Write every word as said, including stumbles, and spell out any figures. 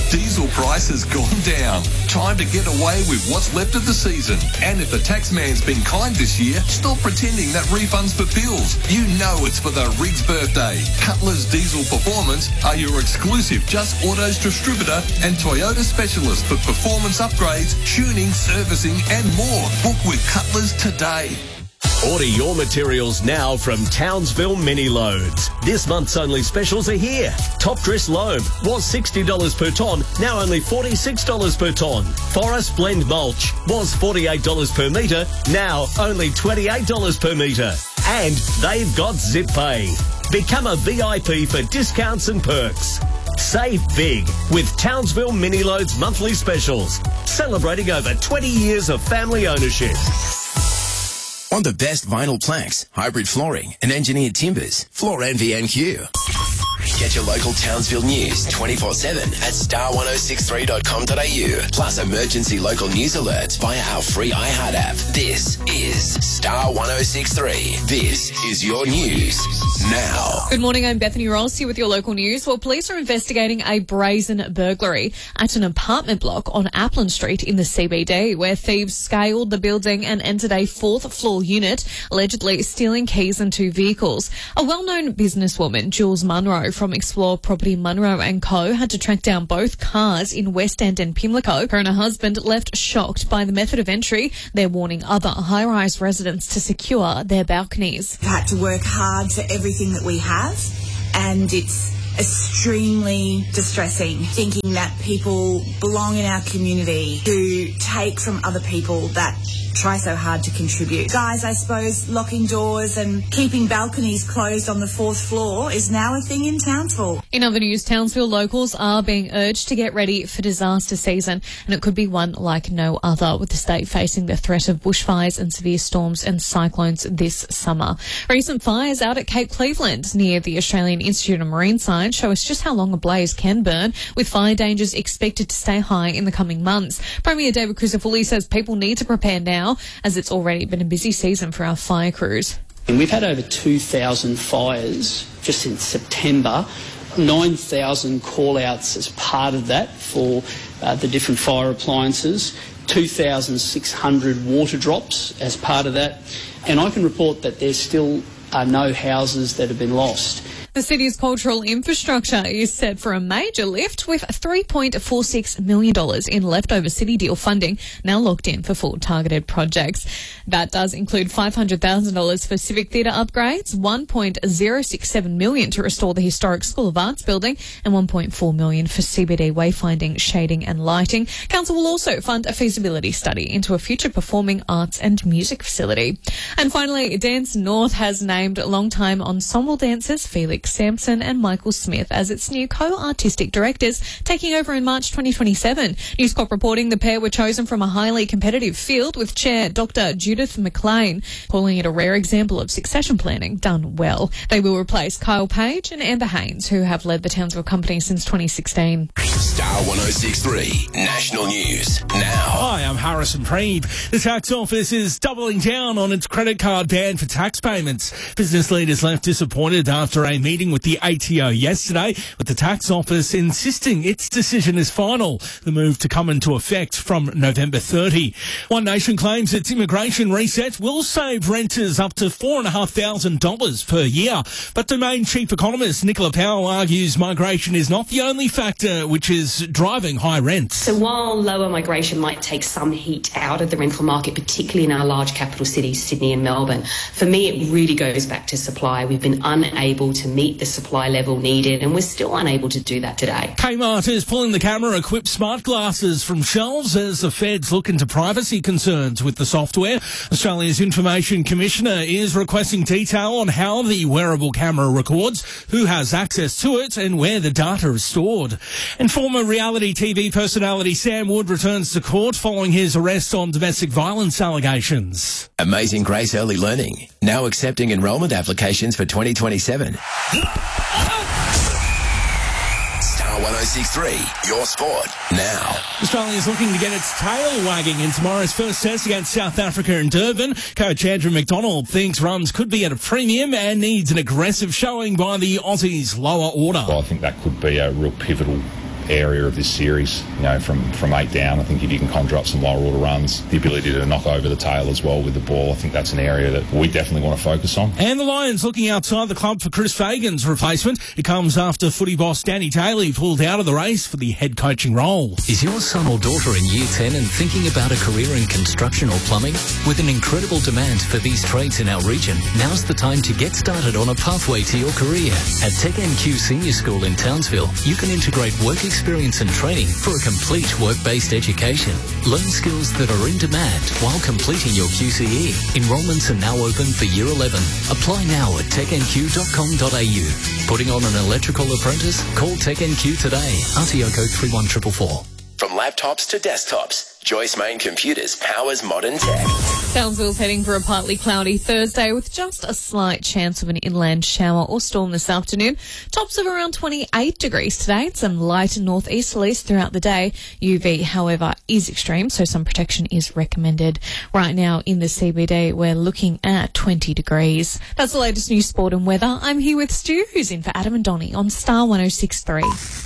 Diesel price has gone down. Time to get away with what's left of the season. And if the taxman's been kind this year, stop pretending that refund's for pills. You know it's for the Riggs birthday. Cutler's Diesel Performance are your exclusive Just Autos distributor and Toyota specialist for performance upgrades, tuning, servicing and more. Book with Cutler's today. Order your materials now from Townsville Mini Loads. This month's only specials are here. Top dress loam was sixty dollars per tonne, now only forty-six dollars per tonne. Forest blend mulch was forty-eight dollars per metre, now only twenty-eight dollars per metre. And they've got Zip Pay. Become a V I P for discounts and perks. Save big with Townsville Mini Loads monthly specials, celebrating over twenty years of family ownership. On the best vinyl planks, hybrid flooring and engineered timbers, Floor Envy N Q. Get your local Townsville news twenty-four seven at star ten sixty-three dot com dot a u. Plus emergency local news alerts via our free iHeart app. This is Star ten sixty-three. This is your news now. Good morning, I'm Bethany Ross here with your local news. Well, police are investigating a brazen burglary at an apartment block on Applin Street in the C B D, where thieves scaled the building and entered a fourth floor unit, allegedly stealing keys and two vehicles. A well-known businesswoman, Jules Munro from Explore Property Munro and Co, had to track down both cars in West End and Pimlico. Her and her husband left shocked by the method of entry. They're warning other high-rise residents to secure their balconies. We've had to work hard for everything that we have, and it's extremely distressing thinking that people belong in our community who take from other people that try so hard to contribute. Guys, I suppose locking doors and keeping balconies closed on the fourth floor is now a thing in Townsville. In other news, Townsville locals are being urged to get ready for disaster season, and it could be one like no other, with the state facing the threat of bushfires and severe storms and cyclones this summer. Recent fires out at Cape Cleveland near the Australian Institute of Marine Science show us just how long a blaze can burn, with fire dangers expected to stay high in the coming months. Premier David Crisafulli says people need to prepare now, as it's already been a busy season for our fire crews. And we've had over two thousand fires just since September, nine thousand call-outs as part of that for uh, the different fire appliances, two thousand six hundred water drops as part of that, and I can report that there still are no houses that have been lost. The city's cultural infrastructure is set for a major lift, with three point four six million dollars in leftover city deal funding now locked in for full targeted projects. That does include five hundred thousand dollars for civic theatre upgrades, one point zero six seven million dollars to restore the historic School of Arts building, and one point four million dollars for C B D wayfinding, shading and lighting. Council will also fund a feasibility study into a future performing arts and music facility. And finally, Dance North has named longtime ensemble dancers Felix Sampson and Michael Smith as its new co-artistic directors, taking over in March twenty twenty-seven. News Corp reporting the pair were chosen from a highly competitive field, with Chair Doctor Judith McLean calling it a rare example of succession planning done well. They will replace Kyle Page and Amber Haynes, who have led the Townsville company since twenty sixteen. Star ten sixty-three National News now. Hi, I'm Harrison Preed. The tax office is doubling down on its credit card ban for tax payments. Business leaders left disappointed after a meeting with the A T O yesterday, with the tax office insisting its decision is final. The move to come into effect from November thirtieth. One Nation claims its immigration reset will save renters up to four thousand five hundred dollars per year. But Domain chief economist Nicola Powell argues migration is not the only factor which is driving high rents. So while lower migration might take some heat out of the rental market, particularly in our large capital cities, Sydney and Melbourne, for me it really goes back to supply. We've been unable to meet the supply level needed, and we're still unable to do that today. Kmart is pulling the camera-equipped smart glasses from shelves as the feds look into privacy concerns with the software. Australia's Information Commissioner is requesting detail on how the wearable camera records, who has access to it, and where the data is stored. And former reality T V personality Sam Wood returns to court following his arrest on domestic violence allegations. Amazing Grace Early Learning, now accepting enrolment applications for twenty twenty-seven. Star ten sixty-three, your sport now. Australia is looking to get its tail wagging in tomorrow's first test against South Africa in Durban. Coach Andrew McDonald thinks runs could be at a premium and needs an aggressive showing by the Aussies' lower order. Well, I think that could be a real pivotal area of this series. You know, from, from eight down, I think if you can conjure up some lower order runs, the ability to knock over the tail as well with the ball, I think that's an area that we definitely want to focus on. And the Lions looking outside the club for Chris Fagan's replacement. It comes after footy boss Danny Daly pulled out of the race for the head coaching role. Is your son or daughter in year ten and thinking about a career in construction or plumbing? With an incredible demand for these trades in our region, now's the time to get started on a pathway to your career. At Tech N Q Senior School in Townsville, you can integrate work experience and training for a complete work-based education. Learn skills that are in demand while completing your Q C E. Enrollments are now open for year eleven. Apply now at tech n q dot com dot a u. Putting on an electrical apprentice? Call Tech N Q today. R T O code three one four four four. From laptops to desktops, Joyce Main Computers powers modern tech. Townsville's heading for a partly cloudy Thursday with just a slight chance of an inland shower or storm this afternoon. Tops of around twenty-eight degrees today. Some light northeasterlies throughout the day. U V, however, is extreme, so some protection is recommended. Right now in the C B D, we're looking at twenty degrees. That's the latest news, sport and weather. I'm here with Stu, who's in for Adam and Donnie on Star one oh six point three.